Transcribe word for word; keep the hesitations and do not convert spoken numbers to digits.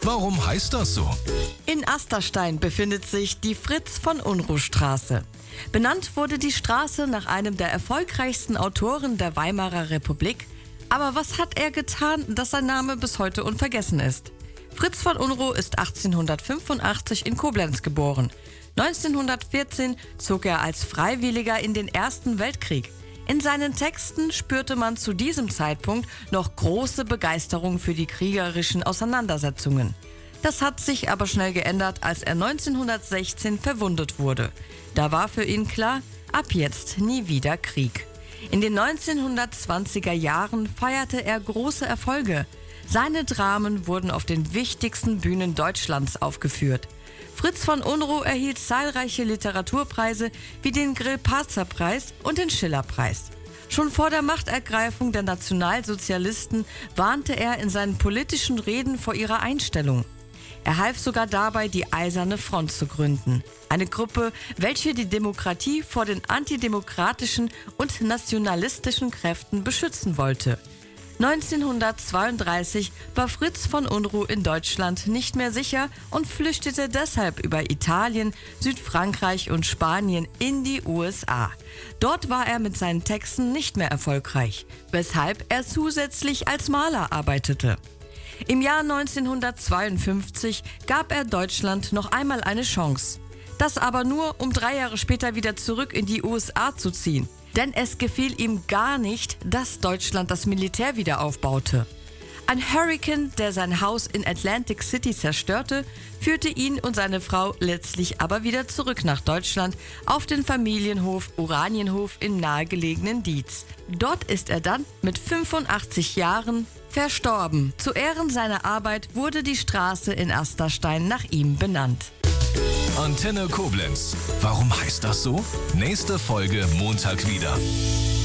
Warum heißt das so? In Asterstein befindet sich die Fritz-von-Unruh-Straße. Benannt wurde die Straße nach einem der erfolgreichsten Autoren der Weimarer Republik. Aber was hat er getan, dass sein Name bis heute unvergessen ist? Fritz von Unruh ist achtzehnhundertfünfundachtzig in Koblenz geboren. neunzehnhundertvierzehn zog er als Freiwilliger in den Ersten Weltkrieg. In seinen Texten spürte man zu diesem Zeitpunkt noch große Begeisterung für die kriegerischen Auseinandersetzungen. Das hat sich aber schnell geändert, als er neunzehnhundertsechzehn verwundet wurde. Da war für ihn klar, ab jetzt nie wieder Krieg. In den neunzehnhundertzwanziger Jahren feierte er große Erfolge. Seine Dramen wurden auf den wichtigsten Bühnen Deutschlands aufgeführt. Fritz von Unruh erhielt zahlreiche Literaturpreise wie den Grill-Parzer-Preis und den Schiller-Preis. Schon vor der Machtergreifung der Nationalsozialisten warnte er in seinen politischen Reden vor ihrer Einstellung. Er half sogar dabei, die Eiserne Front zu gründen. Eine Gruppe, welche die Demokratie vor den antidemokratischen und nationalistischen Kräften beschützen wollte. neunzehnhundertzweiunddreißig war Fritz von Unruh in Deutschland nicht mehr sicher und flüchtete deshalb über Italien, Südfrankreich und Spanien in die U S A. Dort war er mit seinen Texten nicht mehr erfolgreich, weshalb er zusätzlich als Maler arbeitete. Im Jahr neunzehnhundertzweiundfünfzig gab er Deutschland noch einmal eine Chance. Das aber nur, um drei Jahre später wieder zurück in die U S A zu ziehen. Denn es gefiel ihm gar nicht, dass Deutschland das Militär wieder aufbaute. Ein Hurrikan, der sein Haus in Atlantic City zerstörte, führte ihn und seine Frau letztlich aber wieder zurück nach Deutschland auf den Familienhof Oranienhof im nahegelegenen Dietz. Dort ist er dann mit fünfundachtzig Jahren verstorben. Zu Ehren seiner Arbeit wurde die Straße in Asterstein nach ihm benannt. Antenne Koblenz. Warum heißt das so? Nächste Folge Montag wieder.